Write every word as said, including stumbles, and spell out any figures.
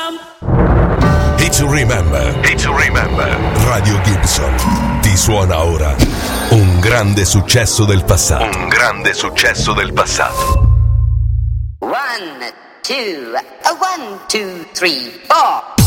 Hit to remember. Hit to remember. Radio Gibson ti suona ora un grande successo del passato. Un grande successo del passato. One, two, a one, two, three, four.